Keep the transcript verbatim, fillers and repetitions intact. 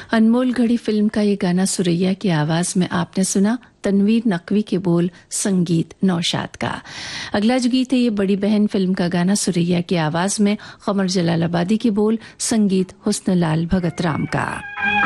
अनमोल घड़ी फिल्म का ये गाना सुरैया की आवाज में आपने सुना, तनवीर नकवी के बोल, संगीत नौशाद का। अगला जो गीत है ये बड़ी बहन फिल्म का गाना सुरैया की आवाज में, कमर जलालाबादी के बोल, संगीत हुस्न लाल भगत राम का।